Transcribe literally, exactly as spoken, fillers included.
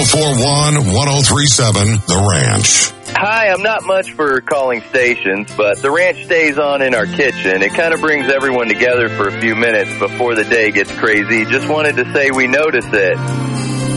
four one, one oh three seven, The Ranch. Hi, I'm not much for calling stations, but the ranch stays on in our kitchen. It kind of brings everyone together for a few minutes before the day gets crazy. Just wanted to say we notice it.